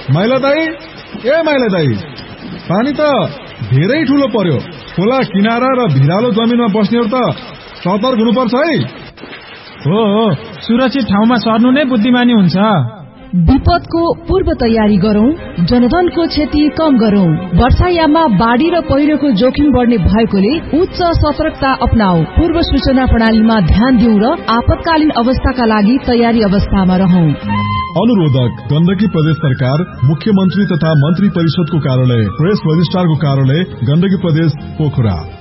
माइला दाई, ए माइला दाई, पानी त धेरै ठूलो पर्यो। खोला किनारा र भिरालो जमिनमा बस्नेहरु त सतर्क हुनुपर्छ है। हो, सुरक्षित ठाउँमा सर्नु नै बुद्धिमानी हुन्छ। विपदको पूर्व तयारी गरौं, जनधनको क्षति कम गरौं। वर्षायाममा बाढ़ी र पहिरोको जोखिम बढ्ने भएकोले उच्च सतर्कता अपनाऊ। पूर्व सूचना प्रणालीमा ध्यान दिउँ र आपतकालीन अवस्थाका लागि तयारी अवस्थामा रहौं। अनुरोधक गण्डकी प्रदेश सरकार, मुख्यमन्त्री तथा मन्त्री परिषदको कार्यालय, प्रेस रजिस्ट्रारको कार्यालय, गण्डकी प्रदेश पोखरा।